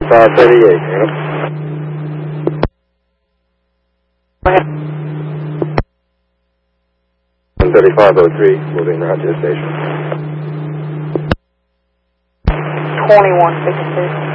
538, yeah. Go ahead. 3503, moving now to the station. 2153.